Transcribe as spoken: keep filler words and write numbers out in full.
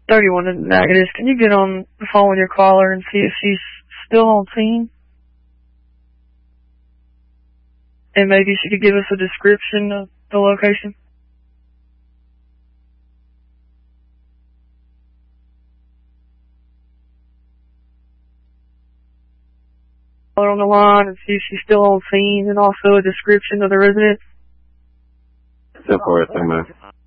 thirty-one to negatives. Can you get on the phone with your caller and see if she's still on scene? And maybe she could give us a description of the location? On the line and see if she's still on scene, and also a description of the residence. ten four,